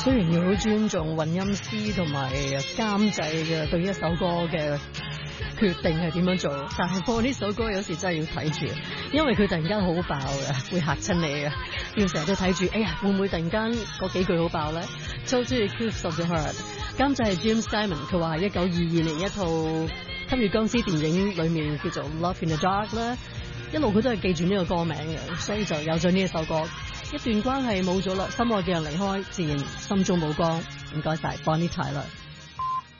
雖然要好尊重混音師同埋監製嘅對一首歌嘅決定係點樣做，但係播呢首歌有時真係要睇住，因為佢突然間好爆嘅，會嚇親你嘅，要成日都睇住，哎呀會唔會突然間嗰幾句好爆咧？就中意 Eclipse of the Heart， 監製係 James Simon， 佢話係1922年一套吸血僵屍電影裏面叫做 Love in the Dark 啦，一路佢都係記住呢個歌名嘅，所以就有咗呢一首歌。一段關係冇咗啦，心愛嘅人離開，自然心中冇光。唔該晒 Bonnie Tyler。